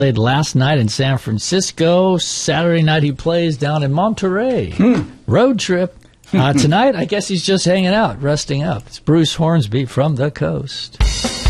Played last night in San Francisco. Saturday night he plays down in Monterey. Road trip. Tonight, I guess he's just hanging out, resting up. It's Bruce Hornsby from the coast.